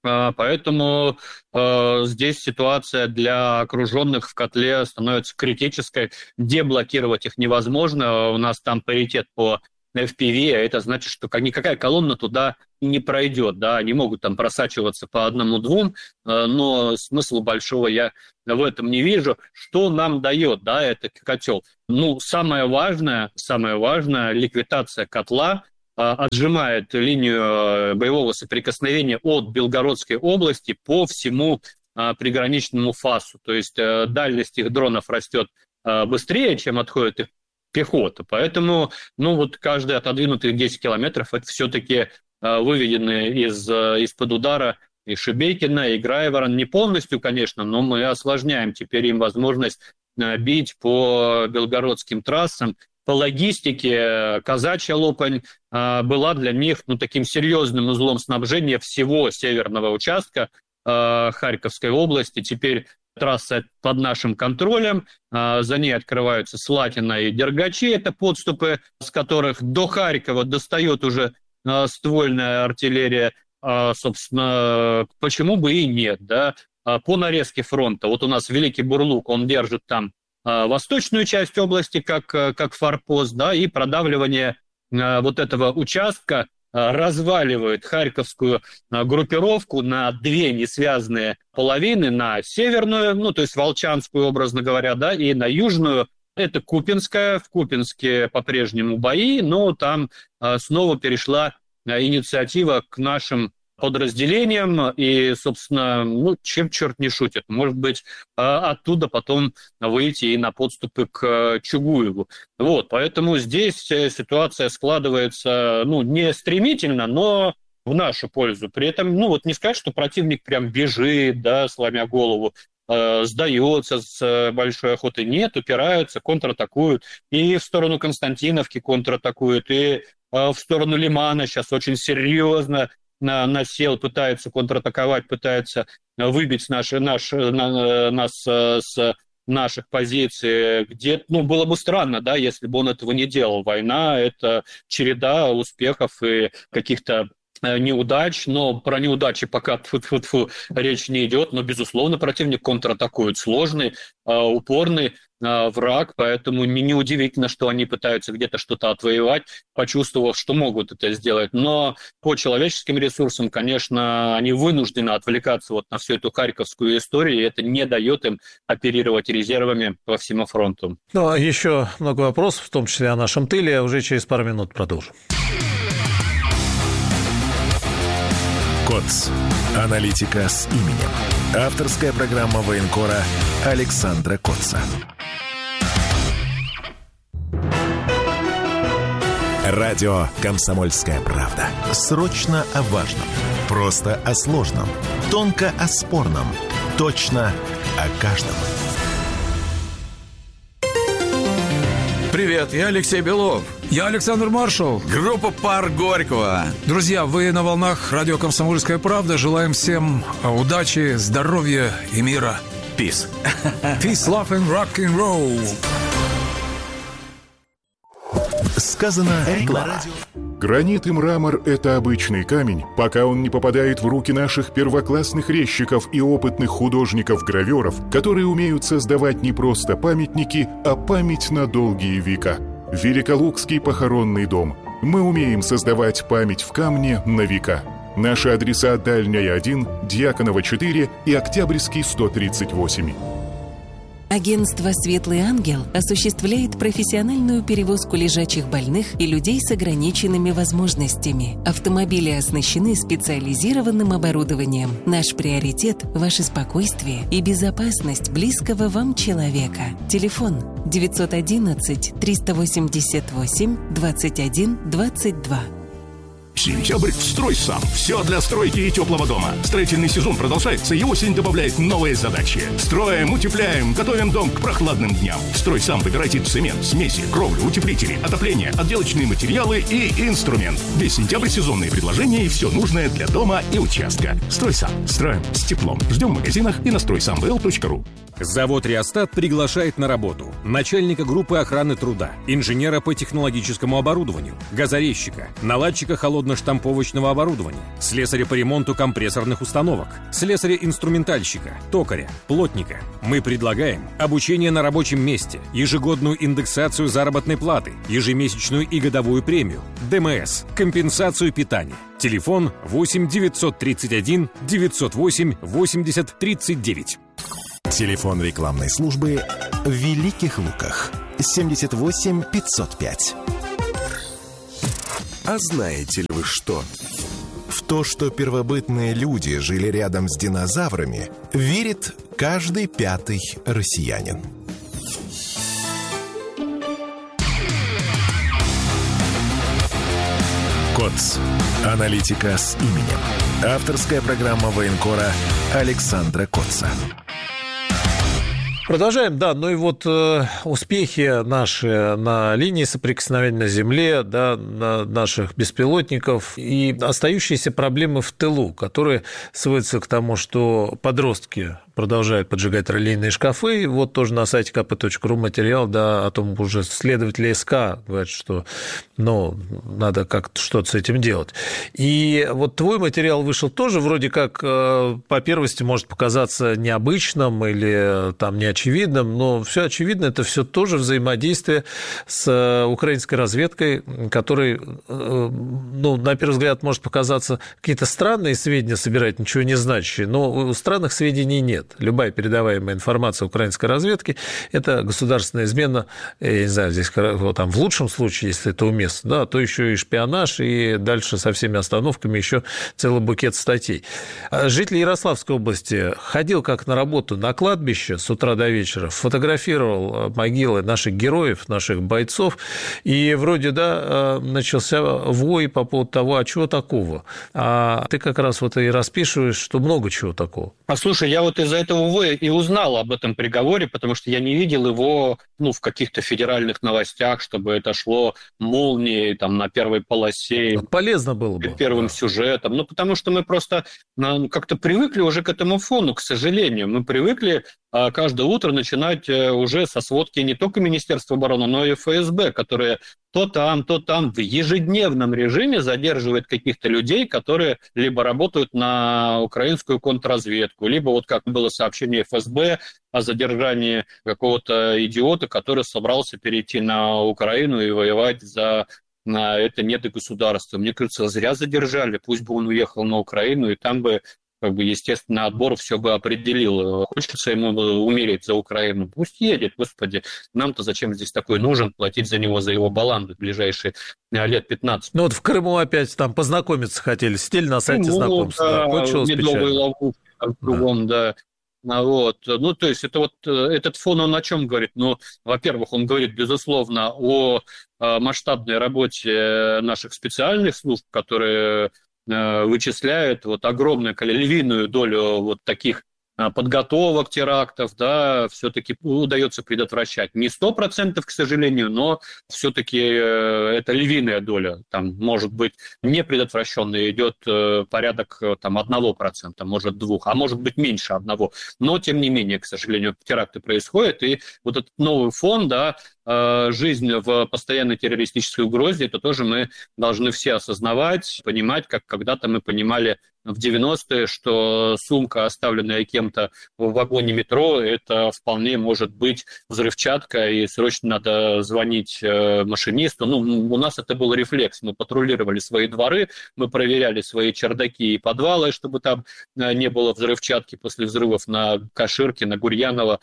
Поэтому здесь ситуация для окруженных в котле становится критической. Деблокировать их невозможно. У нас там паритет по FPV, а это значит, что никакая колонна туда не пройдет. Да? Они могут там просачиваться по 1-2, но смысла большого я в этом не вижу. Что нам дает, да, этот котел? Самое важное, ликвидация котла отжимает линию боевого соприкосновения от Белгородской области по всему приграничному фасу. То есть дальность их дронов растет быстрее, чем отходит их пехота. Поэтому, каждые отодвинутые 10 километров это все-таки выведены из-под удара и Шебекина, и Грайворон. Не полностью, конечно, но мы осложняем теперь им возможность бить по белгородским трассам. По логистике Казачья Лопань была для них таким серьезным узлом снабжения всего северного участка Харьковской области. Теперь трасса под нашим контролем, за ней открываются Слатина и Дергачи, это подступы, с которых до Харькова достает уже ствольная артиллерия. Собственно, почему бы и нет, да? По нарезке фронта, вот у нас Великий Бурлук, он держит там восточную часть области как форпост, да, и продавливание вот этого участка разваливает харьковскую группировку на 2 несвязанные половины, на северную, то есть Волчанскую, образно говоря, да, и на южную. Это Купинская, в Купинске по-прежнему бои, но там снова перешла инициатива к нашим подразделениям, и, собственно, чем черт не шутит. Может быть, оттуда потом выйти и на подступы к Чугуеву. Поэтому здесь ситуация складывается, не стремительно, но в нашу пользу. При этом, не сказать, что противник прям бежит, да, сломя голову, сдается с большой охотой. Нет, упираются, контратакуют. И в сторону Константиновки контратакуют, и в сторону Лимана сейчас очень серьезно насел, пытается контратаковать, пытается выбить нас с наших позиций, где, было бы странно, да, если бы он этого не делал. Война – это череда успехов и каких-то неудач, но про неудачи пока речь не идет, но, безусловно, противник контратакует. Сложный, упорный враг, поэтому неудивительно, что они пытаются где-то что-то отвоевать, почувствовав, что могут это сделать. Но по человеческим ресурсам, конечно, они вынуждены отвлекаться на всю эту харьковскую историю, и это не дает им оперировать резервами по всему фронту. Еще много вопросов, в том числе о нашем тыле, уже через пару минут продолжим. КОЦ. Аналитика с именем. Авторская программа военкора Александра Котца. Радио «Комсомольская правда». Срочно о важном. Просто о сложном. Тонко о спорном. Точно о каждом. Привет, я Алексей Белов. Я Александр Маршал. Группа «Пар Горького». Друзья, вы на волнах радио «Комсомольская правда». Желаем всем удачи, здоровья и мира. Peace. Peace, love and rock and roll. Сказано на радио. Гранит и мрамор – это обычный камень, пока он не попадает в руки наших первоклассных резчиков и опытных художников-гравёров, которые умеют создавать не просто памятники, а память на долгие века. Великолукский похоронный дом. Мы умеем создавать память в камне на века. Наши адреса: Дальняя 1, Дьяконова 4 и Октябрьский 138. Агентство «Светлый ангел» осуществляет профессиональную перевозку лежачих больных и людей с ограниченными возможностями. Автомобили оснащены специализированным оборудованием. Наш приоритет – ваше спокойствие и безопасность близкого вам человека. Телефон 911 388 21 22. Сентябрь в «Стройсам». Все для стройки и теплого дома. Строительный сезон продолжается, и осень добавляет новые задачи. Строим, утепляем, готовим дом к прохладным дням. В «Стройсам» выбирайте цемент, смеси, кровлю, утеплители, отопление, отделочные материалы и инструмент. Весь сентябрь сезонные предложения и все нужное для дома и участка. «Стройсам». Строим с теплом. Ждем в магазинах и на стройсамвл.ру. Завод «Реостат» приглашает на работу начальника группы охраны труда, инженера по технологическому оборудованию, газорезчика, наладчика холодно-штамповочного оборудования, слесаря по ремонту компрессорных установок, слесаря-инструментальщика, токаря, плотника. Мы предлагаем обучение на рабочем месте, ежегодную индексацию заработной платы, ежемесячную и годовую премию, ДМС, компенсацию питания. Телефон 8 931 908 80 39. Телефон рекламной службы в Великих Луках 78 505. А знаете ли вы что? В то, что первобытные люди жили рядом с динозаврами, верит каждый пятый россиянин. КОЦ. Аналитика с именем. Авторская программа военкора Александра Коца. Продолжаем, да, ну и вот успехи наши на линии соприкосновения на земле, да, на наших беспилотников и остающиеся проблемы в тылу, которые сводятся к тому, что подростки продолжают поджигать релейные шкафы. Вот тоже на сайте kp.ru материал, да, о том уже следователи СК говорят, что, надо как-то что-то с этим делать. И вот твой материал вышел тоже вроде как по первости может показаться необычным или там неочевидным, но все очевидно, это все тоже взаимодействие с украинской разведкой, которой, на первый взгляд, может показаться какие-то странные сведения собирать, ничего не значащие, но странных сведений нет. Любая передаваемая информация украинской разведки – это государственная измена, я не знаю, здесь там, в лучшем случае, если это уместно, да, то еще и шпионаж, и дальше со всеми остановками еще целый букет статей. Житель Ярославской области ходил как на работу на кладбище с утра до вечера, фотографировал могилы наших героев, наших бойцов, и вроде, да, начался вой по поводу того, а чего такого. А ты как раз вот и распишешь, что много чего такого. Послушай, я вот из-за этого и узнал об этом приговоре, потому что я не видел его в каких-то федеральных новостях, чтобы это шло молнией там, на первой полосе. Полезно было бы. Первым сюжетом. Потому что мы просто как-то привыкли уже к этому фону, к сожалению. Мы привыкли каждое утро начинать уже со сводки не только Министерства обороны, но и ФСБ, которые то там в ежедневном режиме задерживают каких-то людей, которые либо работают на украинскую контрразведку, либо вот как было сообщение ФСБ о задержании какого-то идиота, который собрался перейти на Украину и воевать за это недогосударство. Мне кажется, зря задержали, пусть бы он уехал на Украину, и там бы естественно, отбор все бы определил. Хочется ему умереть за Украину. Пусть едет, господи. Нам-то зачем здесь такой нужен, платить за него, за его баланду в ближайшие лет 15. Вот в Крыму опять там познакомиться хотели, сидели на сайте знакомства. Медовые ловушки там кругом, да. То есть это этот фон, он о чем говорит? Во-первых, он говорит, безусловно, о масштабной работе наших специальных служб, которые вычисляют огромную, львиную долю таких подготовок терактов, да, все-таки удается предотвращать. Не 100%, к сожалению, но все-таки это львиная доля. Там, может быть, не предотвращенная идет порядок 1%, может 2%, а может быть меньше 1%. Но, тем не менее, к сожалению, теракты происходят, и вот этот новый фон, да, жизнь в постоянной террористической угрозе, это тоже мы должны все осознавать, понимать, как когда-то мы понимали в 90-е, что сумка, оставленная кем-то в вагоне метро, это вполне может быть взрывчатка, и срочно надо звонить машинисту. У нас это был рефлекс. Мы патрулировали свои дворы, мы проверяли свои чердаки и подвалы, чтобы там не было взрывчатки после взрывов на Каширке, на Гурьянова,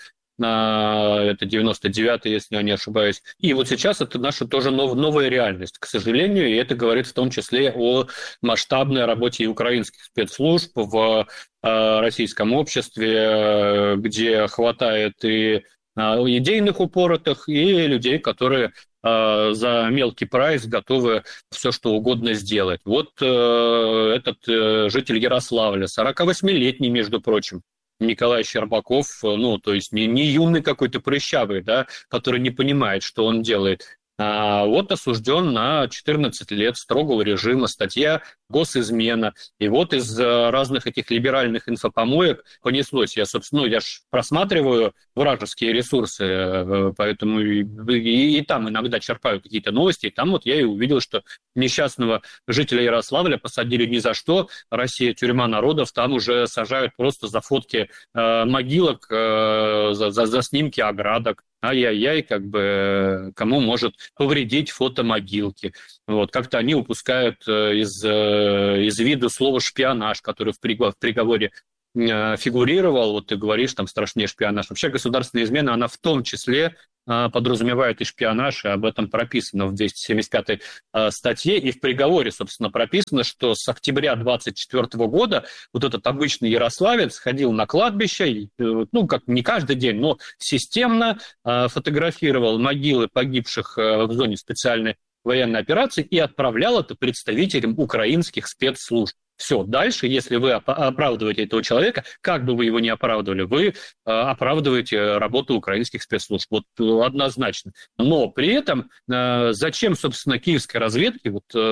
это 99-й, если я не ошибаюсь. И вот сейчас это наша тоже новая реальность, к сожалению, и это говорит в том числе о масштабной работе и украинских спецслужб в российском обществе, где хватает и идейных упоротых, и людей, которые за мелкий прайс готовы все, что угодно сделать. Вот этот житель Ярославля, 48-летний, между прочим, Николай Щербаков, то есть не юный какой-то прыщавый, да, который не понимает, что он делает. Вот осужден на 14 лет строгого режима, статья госизмена. И вот из разных этих либеральных инфопомоек понеслось. Я же просматриваю вражеские ресурсы, поэтому и там иногда черпаю какие-то новости. И там вот я и увидел, что несчастного жителя Ярославля посадили ни за что. Россия — тюрьма народов. Там уже сажают просто за фотки могилок, за снимки оградок. Ай-яй-яй, кому может повредить фото могилки. Вот, как-то они упускают из виду слово «шпионаж», которое в приговоре фигурировал. Вот ты говоришь, там страшнее шпионаж. Вообще государственная измена, она в том числе подразумевает и шпионаж, и об этом прописано в 275-й статье. И в приговоре, собственно, прописано, что с октября 24 года вот этот обычный ярославец ходил на кладбище, как не каждый день, но системно фотографировал могилы погибших в зоне специальной военной операции и отправлял это представителям украинских спецслужб. Все, дальше, если вы оправдываете этого человека, как бы вы его ни оправдывали, вы оправдываете работу украинских спецслужб. Вот однозначно. Но при этом зачем, собственно, киевской разведке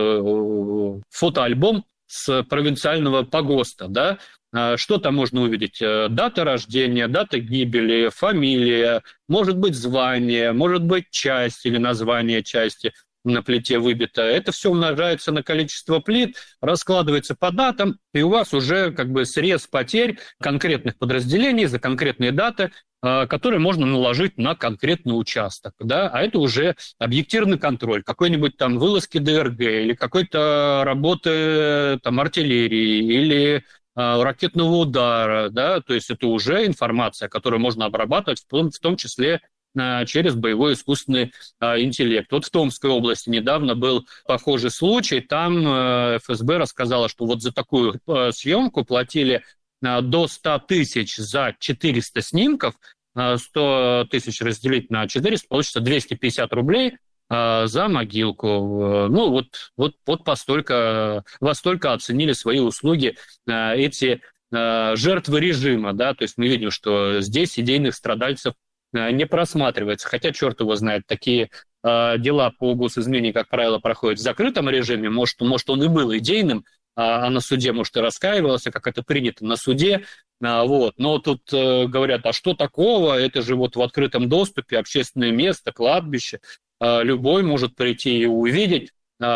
фотоальбом с провинциального погоста, да? Что там можно увидеть? Дата рождения, дата гибели, фамилия, может быть, звание, может быть, часть или название части на плите выбито. Это все умножается на количество плит, раскладывается по датам, и у вас уже срез потерь конкретных подразделений за конкретные даты, которые можно наложить на конкретный участок. Да? А это уже объективный контроль, какой-нибудь там вылазки ДРГ или какой-то работы там артиллерии или ракетного удара. Да? То есть это уже информация, которую можно обрабатывать в том числе через боевой искусственный интеллект. Вот в Томской области недавно был похожий случай. Там ФСБ рассказала, что вот за такую съемку платили до 100 тысяч за 400 снимков. 100 тысяч разделить на 400, получится 250 рублей за могилку. Во столько оценили свои услуги эти жертвы режима. Да? То есть мы видим, что здесь идейных страдальцев не просматривается. Хотя, черт его знает, такие дела по госизмене, как правило, проходят в закрытом режиме. Может, он и был идейным, а на суде, может, и раскаивался, как это принято на суде. Но тут говорят, а что такого? Это же вот в открытом доступе, общественное место, кладбище. Любой может прийти и увидеть.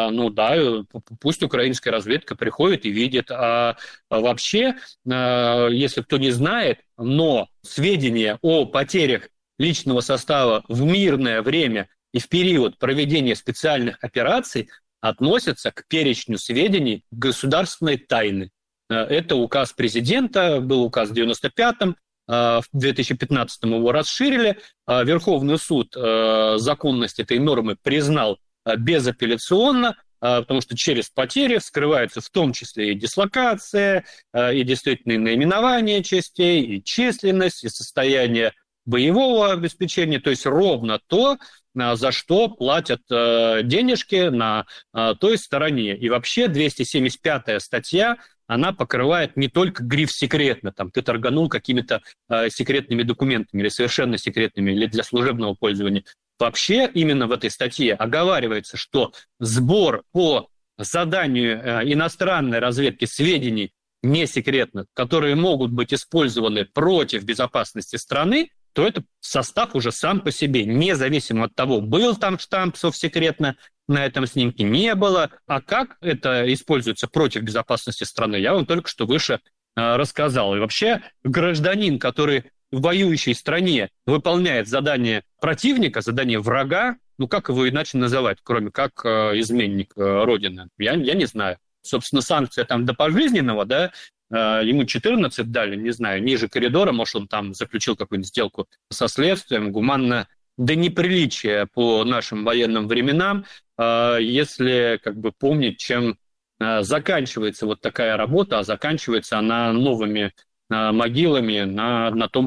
Пусть украинская разведка приходит и видит. А вообще, если кто не знает, но сведения о потерях личного состава в мирное время и в период проведения специальных операций относятся к перечню сведений государственной тайны. Это указ президента, был указ в 95-м, в 2015-м его расширили. Верховный суд законность этой нормы признал безапелляционно, потому что через потери вскрывается в том числе и дислокация, и действительно наименование частей, и численность, и состояние боевого обеспечения, то есть ровно то, за что платят денежки на той стороне. И вообще 275-я статья, она покрывает не только гриф «секретно», там ты торганул какими-то секретными документами или совершенно секретными, или для служебного пользования. Вообще именно в этой статье оговаривается, что сбор по заданию иностранной разведки сведений не секретных, которые могут быть использованы против безопасности страны, то это состав уже сам по себе, независимо от того, был там штамп «совсекретно» на этом снимке, не было. А как это используется против безопасности страны, я вам только что выше рассказал. И вообще гражданин, который в воюющей стране выполняет задание противника, задание врага, как его иначе называть, кроме как изменник Родины, я не знаю. Собственно, санкция там до пожизненного, да, ему 14 дали, не знаю, ниже коридора, может, он там заключил какую-нибудь сделку со следствием, гуманно, до неприличия по нашим военным временам, если помнить, чем заканчивается вот такая работа, а заканчивается она новыми могилами на том же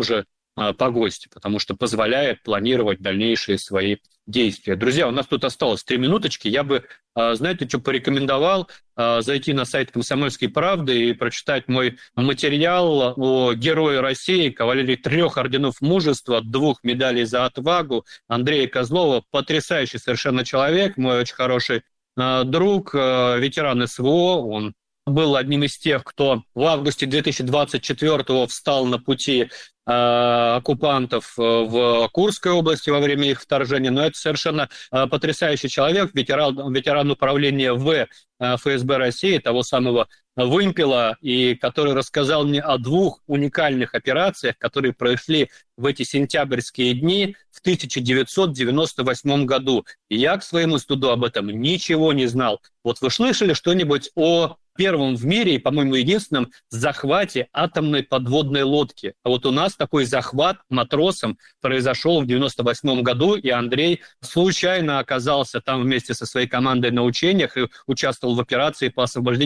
погости, потому что позволяет планировать дальнейшие свои действия. Друзья, у нас тут осталось 3 минуточки. Я бы, знаете, что порекомендовал? Зайти на сайт «Комсомольской правды» и прочитать мой материал о герое России, кавалере 3 орденов мужества, 2 медалей за отвагу Андрея Козлова. Потрясающий совершенно человек, мой очень хороший друг, ветеран СВО. Он был одним из тех, кто в августе 2024-го встал на пути оккупантов в Курской области во время их вторжения. Но это совершенно потрясающий человек, ветеран управления в ФСБ России, того самого «Вымпела», и который рассказал мне о 2 уникальных операциях, которые прошли в эти сентябрьские дни в 1998 году. И я, к своему стыду, об этом ничего не знал. Вот вы слышали что-нибудь о первом в мире и, по-моему, единственном захвате атомной подводной лодки? А вот у нас такой захват матросом произошел в 1998 году, и Андрей случайно оказался там вместе со своей командой на учениях и участвовал в операции по освобождению